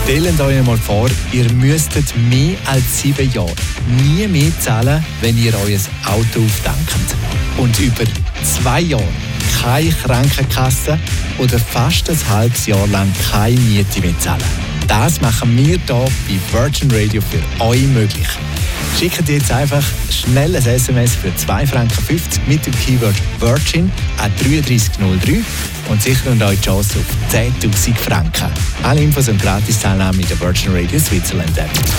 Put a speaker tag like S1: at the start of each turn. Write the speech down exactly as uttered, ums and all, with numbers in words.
S1: Stellt euch mal vor, ihr müsstet mehr als sieben Jahre nie mehr zahlen, wenn ihr euer Auto auftankt. Und über zwei Jahre keine Krankenkasse oder fast ein halbes Jahr lang keine Miete mehr zahlen. Das machen wir hier bei Virgin Radio für euch möglich. Schickt jetzt einfach schnell ein S M S für zwei Franken fünfzig mit dem Keyword Virgin an drei drei null drei und sichert euch die Chance auf zehntausend Franken. Alle Infos und Gratis-Teilnahme mit der Virgin Radio Switzerland App.